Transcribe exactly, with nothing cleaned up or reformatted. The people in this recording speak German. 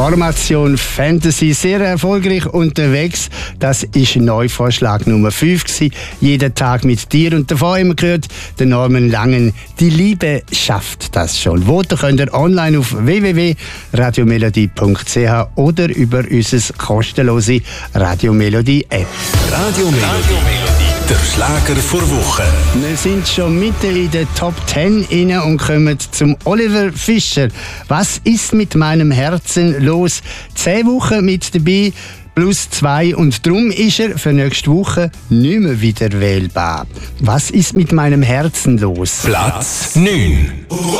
Formation Fantasy, sehr erfolgreich unterwegs. Das ist Neuvorschlag Nummer fünf gewesen. Jeden Tag mit dir. Und davor haben wir gehört, der Norman Langen, die Liebe schafft das schon. Voten könnt ihr online auf w w w punkt radiomelodie punkt c h oder über unsere kostenlose Radiomelodie App. Radiomelodie, der Schlager vor Woche. Wir sind schon mitten in der Top zehn inne und kommen zum Oliver Fischer. Was ist mit meinem Herzen los? Zehn Wochen mit dabei, plus zwei, und darum ist er für nächste Woche nicht mehr wieder wählbar. Was ist mit meinem Herzen los? Platz neun.